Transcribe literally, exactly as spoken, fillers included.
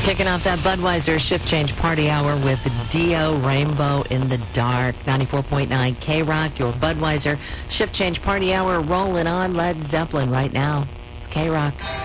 Kicking off that Budweiser Shift Change Party Hour with Dio, Rainbow in the Dark. ninety-four point nine K-Rock, your Budweiser Shift Change Party Hour rolling on Led Zeppelin right now. It's K-Rock.